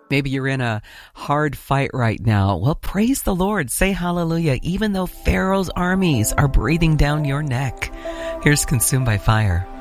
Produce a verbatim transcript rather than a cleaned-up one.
Maybe you're in a hard fight right now. Well, praise the Lord. Say hallelujah, even though Pharaoh's armies are breathing down your neck. Here's Consumed by Fire.